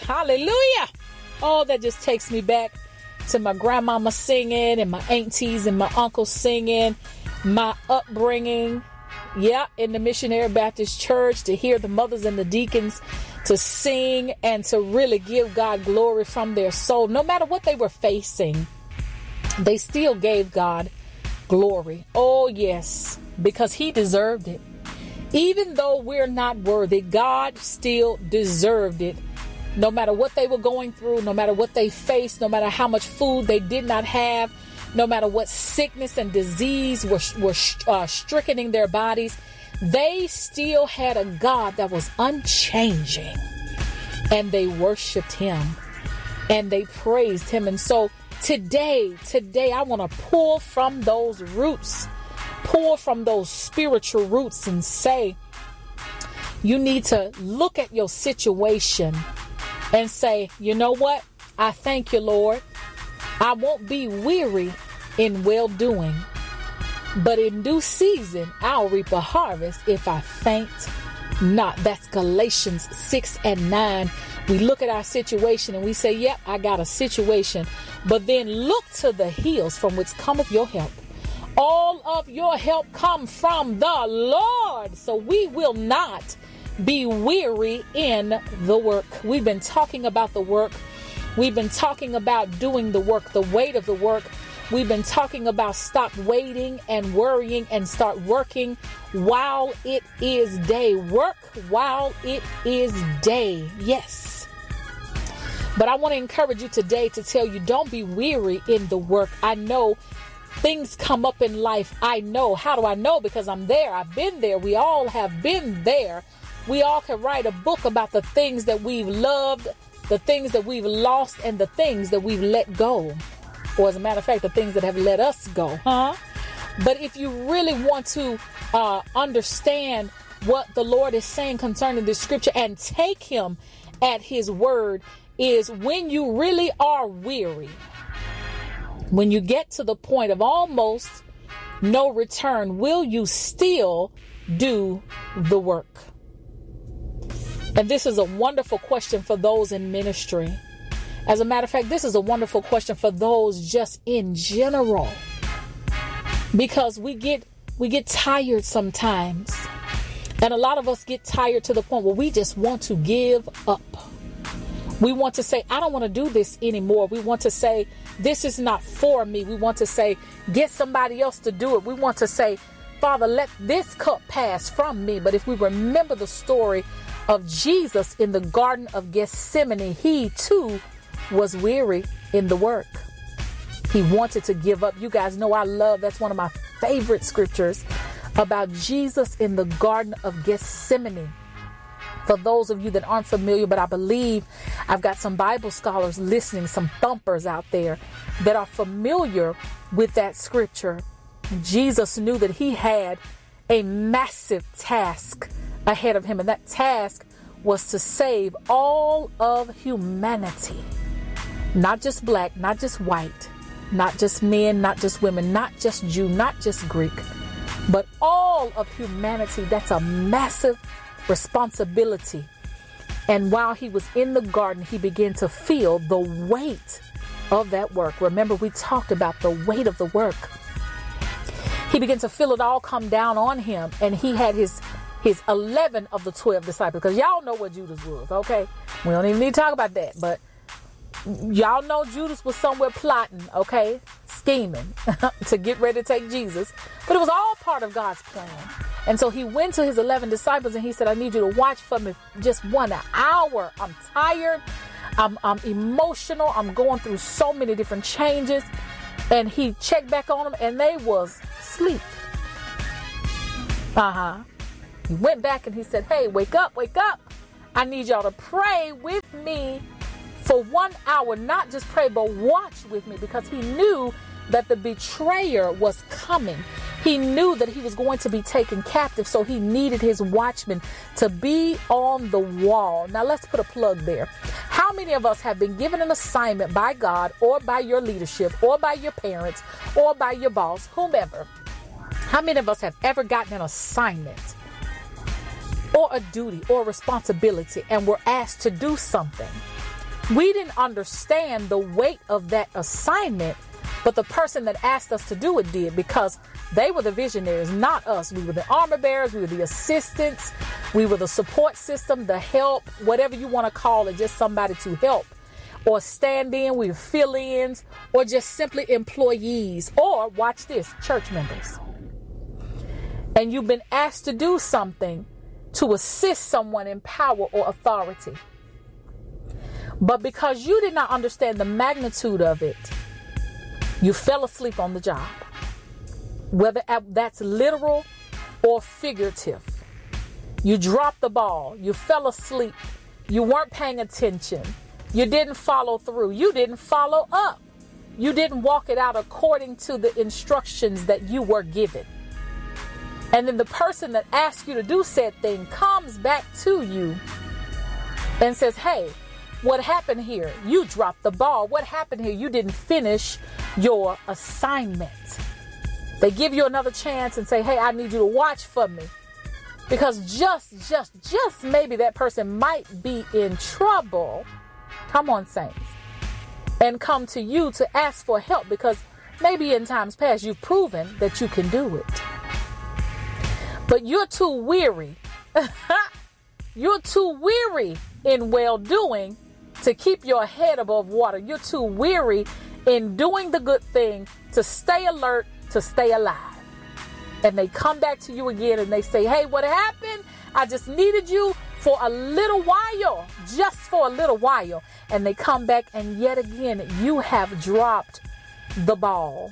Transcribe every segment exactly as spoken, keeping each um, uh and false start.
Hallelujah. Oh, that just takes me back to my grandmama singing and my aunties and my uncles singing, my upbringing. Yeah, in the Missionary Baptist Church, to hear the mothers and the deacons to sing and to really give God glory from their soul. No matter what they were facing, they still gave God glory. Oh, yes, because he deserved it. Even though we're not worthy, God still deserved it. No matter what they were going through, no matter what they faced, no matter how much food they did not have, no matter what sickness and disease were, were uh, stricken in their bodies, they still had a God that was unchanging. And they worshiped him and they praised him. And so today, today, I want to pull from those roots, pull from those spiritual roots and say, you need to look at your situation and say, you know what? I thank you, Lord. I won't be weary in well doing, but in due season, I'll reap a harvest if I faint not. That's Galatians six and nine. We look at our situation and we say, yep, I got a situation, but then look to the hills from which cometh your help. All of your help come from the Lord. So we will not be weary in the work. We've been talking about the work. We've been talking about doing the work, the weight of the work. We've been talking about stop waiting and worrying and start working while it is day. Work while it is day. Yes. But I want to encourage you today to tell you, don't be weary in the work. I know things come up in life. I know. How do I know? Because I'm there. I've been there. We all have been there. We all can write a book about the things that we've loved, the things that we've lost, and the things that we've let go. Or as a matter of fact, the things that have let us go. Huh? But if you really want to uh, understand what the Lord is saying concerning this scripture and take him at his word, is when you really are weary, when you get to the point of almost no return, will you still do the work? And this is a wonderful question for those in ministry. As a matter of fact, this is a wonderful question for those just in general, because we get we get tired sometimes. And a lot of us get tired to the point where we just want to give up. We want to say, I don't want to do this anymore. We want to say, this is not for me. We want to say, get somebody else to do it. We want to say, Father, let this cup pass from me. But if we remember the story of Jesus in the Garden of Gethsemane, he too was weary in the work. He wanted to give up. You guys know I love, that's one of my favorite scriptures about Jesus in the Garden of Gethsemane. For those of you that aren't familiar, but I believe I've got some Bible scholars listening, some thumpers out there that are familiar with that scripture. Jesus knew that he had a massive task ahead of him, and that task was to save all of humanity. Not just black, not just white, not just men, not just women, not just Jew, not just Greek, but all of humanity. That's a massive responsibility. And while he was in the garden, he began to feel the weight of that work. Remember, we talked about the weight of the work. He began to feel it all come down on him, and he had his his eleven of the twelve disciples, because y'all know what Judas was, okay? We don't even need to talk about that, but y'all know Judas was somewhere plotting, okay, scheming to get ready to take Jesus. But it was all part of God's plan. And so he went to his eleven disciples and he said, I need you to watch for me just one hour. I'm tired. I'm, I'm emotional. I'm going through so many different changes. And he checked back on them and they was asleep. Uh-huh. He went back and he said, hey, wake up, wake up. I need y'all to pray with me for one hour. Not just pray, but watch with me, because he knew that the betrayer was coming. He knew that he was going to be taken captive, so he needed his watchmen to be on the wall. Now let's put a plug there. How many of us have been given an assignment by God or by your leadership or by your parents or by your boss, whomever? How many of us have ever gotten an assignment or a duty or a responsibility and were asked to do something, We didn't understand the weight of that assignment, but the person that asked us to do it did, because they were the visionaries, not us. We were the armor bearers. We were the assistants. We were the support system, the help, whatever you want to call it, just somebody to help or stand in. We were fill-ins or just simply employees, or watch this, church members. And you've been asked to do something to assist someone in power or authority. But because you did not understand the magnitude of it, you fell asleep on the job. Whether that's literal or figurative. You dropped the ball. You fell asleep. You weren't paying attention. You didn't follow through. You didn't follow up. You didn't walk it out according to the instructions that you were given. And then the person that asked you to do said thing comes back to you and says, hey, what happened here? You dropped the ball. What happened here? You didn't finish your assignment. They give you another chance and say, hey, I need you to watch for me. Because just, just, just maybe that person might be in trouble. Come on, saints. And come to you to ask for help, because maybe in times past you've proven that you can do it. But you're too weary. You're too weary in well-doing to keep your head above water. You're too weary in doing the good thing to stay alert, to stay alive. And they come back to you again and they say, hey, what happened? I just needed you for a little while, just for a little while. And they come back and yet again, you have dropped the ball.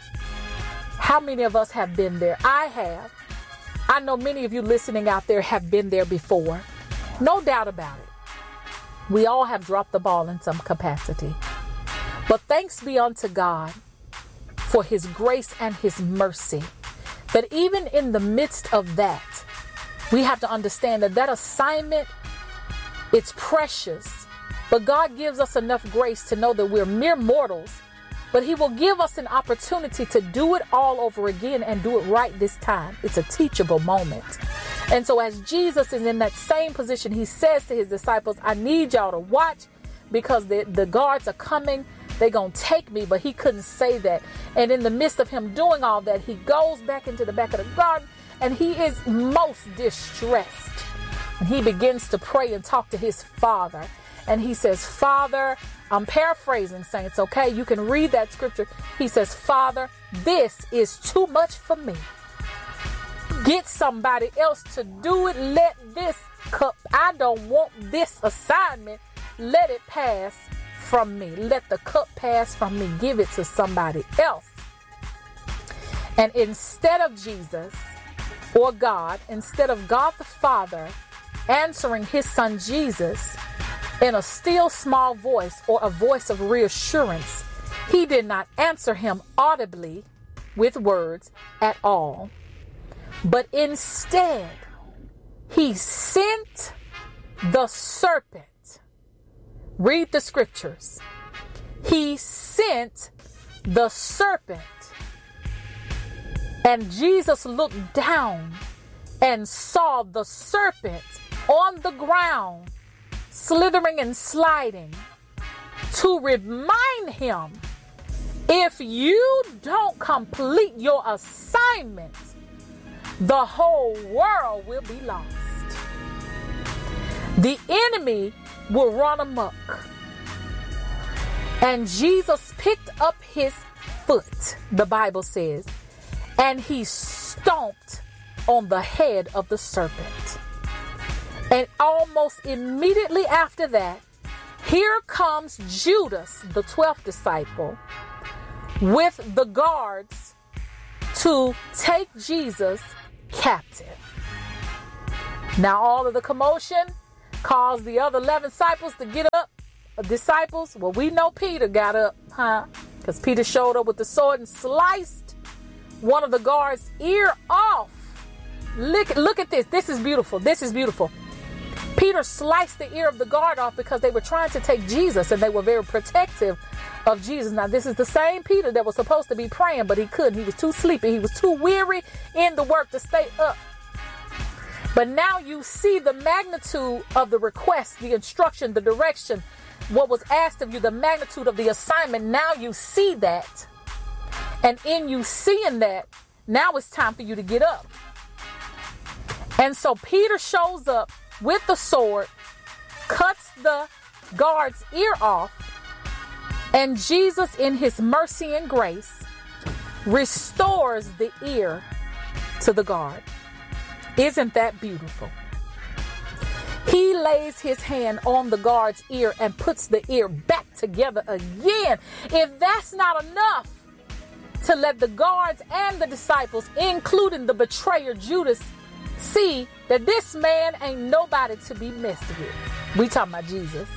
How many of us have been there? I have. I know many of you listening out there have been there before. No doubt about it. We all have dropped the ball in some capacity. But thanks be unto God for his grace and his mercy, that even in the midst of that, we have to understand that that assignment, it's precious. But God gives us enough grace to know that we're mere mortals, but he will give us an opportunity to do it all over again and do it right this time. It's a teachable moment. And so as Jesus is in that same position, he says to his disciples, I need y'all to watch, because the, the guards are coming. They're going to take me. But he couldn't say that. And in the midst of him doing all that, he goes back into the back of the garden and he is most distressed. And he begins to pray and talk to his father. And he says, Father, I'm paraphrasing, saints, okay? You can read that scripture. He says, Father, this is too much for me. Get somebody else to do it. Let this cup, I don't want this assignment. Let it pass from me. Let the cup pass from me. Give it to somebody else. And instead of Jesus or God, instead of God the Father answering his son Jesus in a still small voice or a voice of reassurance, he did not answer him audibly with words at all. But instead, he sent the serpent. Read the scriptures. He sent the serpent. And Jesus looked down and saw the serpent on the ground, slithering and sliding, to remind him, if you don't complete your assignment, the whole world will be lost. The enemy will run amok. And Jesus picked up his foot, the Bible says, and he stomped on the head of the serpent. And almost immediately after that, here comes Judas, the twelfth disciple, with the guards to take Jesus captive. Now all of the commotion caused the other eleven disciples to get up. Disciples, well, we know Peter got up, huh? Because Peter showed up with the sword and sliced one of the guards' ear off. Look, look at this. This is beautiful. This is beautiful. Peter sliced the ear of the guard off because they were trying to take Jesus, and they were very protective of Jesus. Now, this is the same Peter that was supposed to be praying, but he couldn't. He was too sleepy. He was too weary in the work to stay up. But now you see the magnitude of the request, the instruction, the direction, what was asked of you, the magnitude of the assignment, now you see that. And in you seeing that, now it's time for you to get up. And so Peter shows up with the sword, cuts the guard's ear off, and Jesus, in his mercy and grace, restores the ear to the guard. Isn't that beautiful? He lays his hand on the guard's ear and puts the ear back together again. If that's not enough to let the guards and the disciples, including the betrayer Judas, see that this man ain't nobody to be messed with. We talking about Jesus.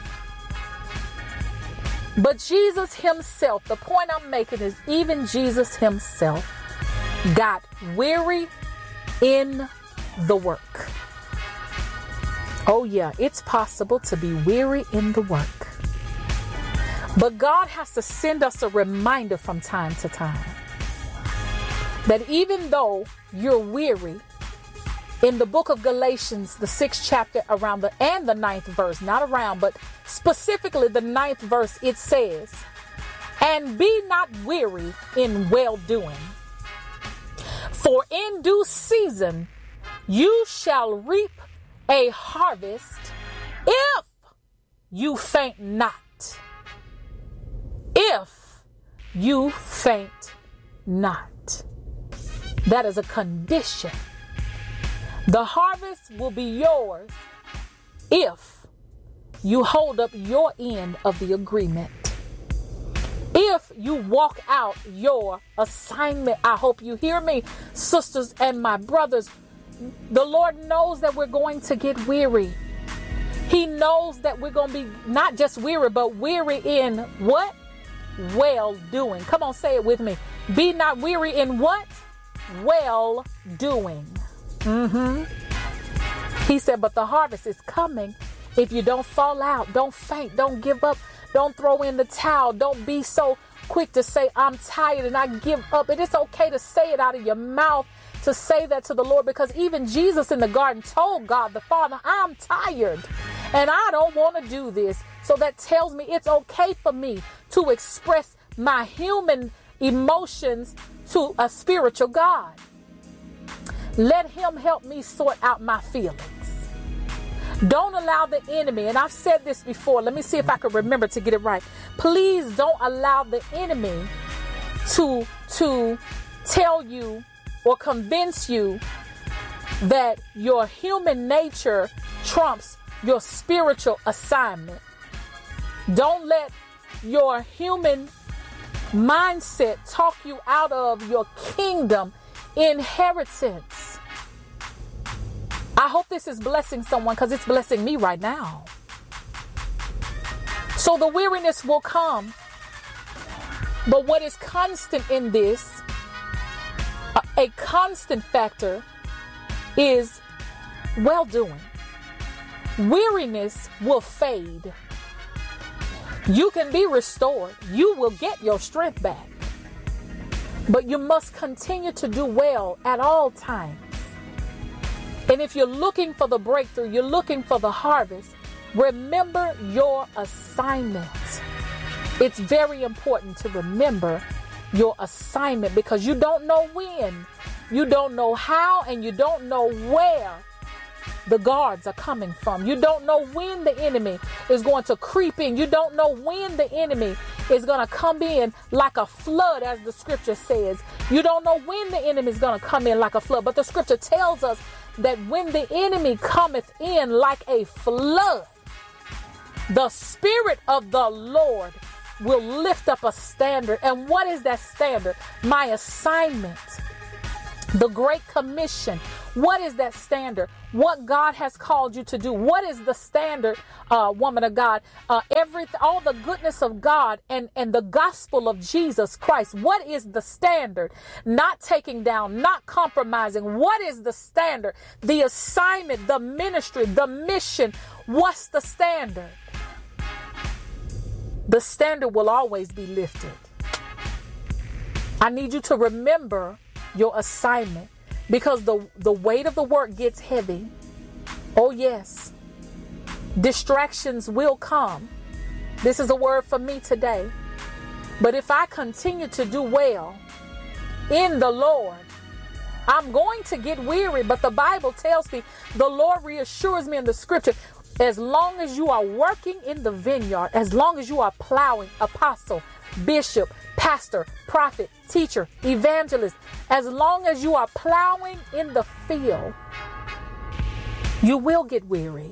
But Jesus himself, the point I'm making is even Jesus himself got weary in the work. Oh yeah, it's possible to be weary in the work. But God has to send us a reminder from time to time that even though you're weary, in the book of Galatians, the sixth chapter around the and the ninth verse, not around, but specifically the ninth verse, it says, "And be not weary in well-doing, for in due season you shall reap a harvest if you faint not." If you faint not. That is a condition. The harvest will be yours if you hold up your end of the agreement. If you walk out your assignment. I hope you hear me, sisters and my brothers. The Lord knows that we're going to get weary. He knows that we're going to be not just weary, but weary in what? Well doing. Come on, say it with me. Be not weary in what? Well doing. Mm-hmm. He said, but the harvest is coming if you don't fall out, don't faint, don't give up, don't throw in the towel, don't be so quick to say, I'm tired and I give up. And it's okay to say it out of your mouth, to say that to the Lord, because even Jesus in the garden told God the Father, I'm tired and I don't want to do this. So that tells me it's okay for me to express my human emotions to a spiritual God. Let him help me sort out my feelings. Don't allow the enemy, and I've said this before, let me see if I can remember to get it right. Please don't allow the enemy to, to tell you or convince you that your human nature trumps your spiritual assignment. Don't let your human mindset talk you out of your kingdom inheritance. I hope this is blessing someone, because it's blessing me right now. So the weariness will come. But what is constant in this, a, a constant factor, is well-doing. Weariness will fade. You can be restored. You will get your strength back. But you must continue to do well at all times. And if you're looking for the breakthrough, you're looking for the harvest, remember your assignment. It's very important to remember your assignment, because you don't know when, you don't know how, and you don't know where the guards are coming from. You don't know when the enemy is going to creep in. You don't know when the enemy is going to come in like a flood, as the scripture says. You don't know when the enemy is going to come in like a flood. But the scripture tells us that when the enemy cometh in like a flood, the Spirit of the Lord will lift up a standard. And what is that standard? My assignment. The Great Commission. What is that standard? What God has called you to do. What is the standard, uh, woman of God? Uh, every, all the goodness of God and, and the gospel of Jesus Christ. What is the standard? Not taking down, not compromising. What is the standard? The assignment, the ministry, the mission. What's the standard? The standard will always be lifted. I need you to remember your assignment, because the, the weight of the work gets heavy. Oh yes. Distractions will come. This is a word for me today. But if I continue to do well in the Lord, I'm going to get weary. But the Bible tells me, the Lord reassures me in the scripture, as long as you are working in the vineyard, as long as you are plowing, apostle, bishop, pastor, prophet, teacher, evangelist, as long as you are plowing in the field, you will get weary.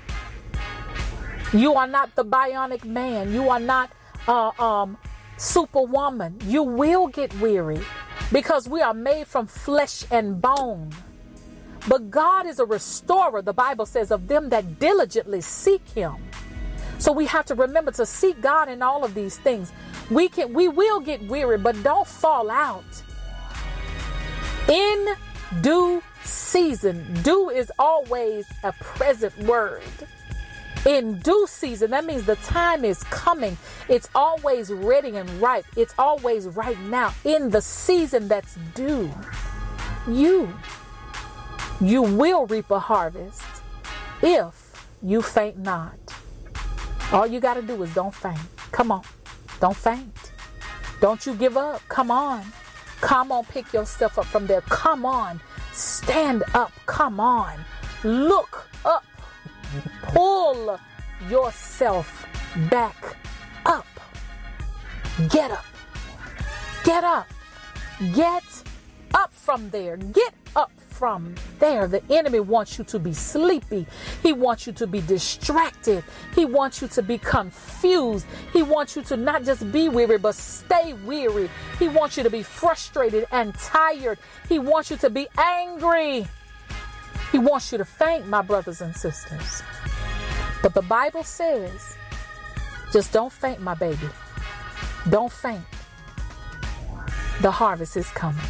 You are not the bionic man. You are not uh, um, superwoman. You will get weary because we are made from flesh and bone. But God is a restorer, the Bible says, of them that diligently seek him. So we have to remember to seek God in all of these things. We can, we will get weary, but don't fall out. In due season. Due is always a present word. In due season, that means the time is coming. It's always ready and ripe. It's always right now. In the season that's due, you, you will reap a harvest if you faint not. All you got to do is don't faint. Come on. Don't faint. Don't you give up. Come on. Come on. Pick yourself up from there. Come on. Stand up. Come on. Look up. Pull yourself back up. Get up. Get up. Get up from there. Get up from there. The enemy wants you to be sleepy. He wants you to be distracted. He wants you to be confused. He wants you to not just be weary, but stay weary. He wants you to be frustrated and tired. He wants you to be angry. He wants you to faint, my brothers and sisters. But the Bible says, just don't faint, my baby. Don't faint. The harvest is coming.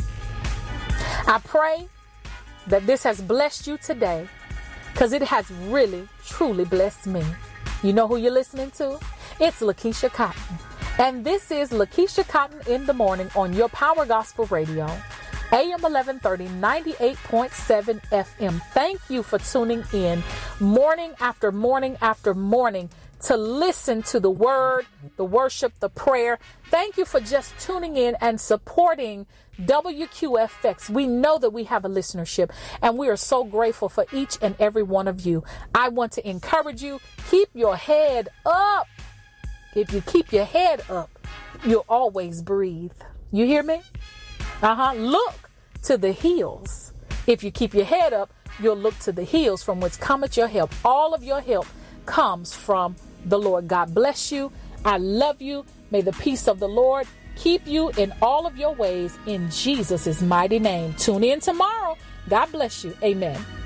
I pray that this has blessed you today, because it has really, truly blessed me. You know who you're listening to? It's Lakeisha Cotton. And this is Lakeisha Cotton in the Morning on your Power Gospel Radio. A M eleven thirty, ninety-eight point seven F M. Thank you for tuning in morning after morning after morning to listen to the word, the worship, the prayer. Thank you for just tuning in and supporting W Q F X. We know that we have a listenership, and we are so grateful for each and every one of you. I want to encourage you, keep your head up. If you keep your head up, you'll always breathe. You hear me? Uh-huh. Look to the hills. If you keep your head up, you'll look to the hills from which cometh your help. All of your help comes from the Lord. God bless you. I love you. May the peace of the Lord keep you in all of your ways in Jesus' mighty name. Tune in tomorrow. God bless you. Amen.